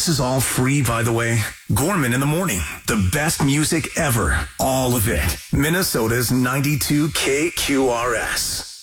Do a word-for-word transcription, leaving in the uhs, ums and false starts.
This is all free, by the way. Gorman in the Morning. The best music ever. All of it. Minnesota's ninety-two K Q R S.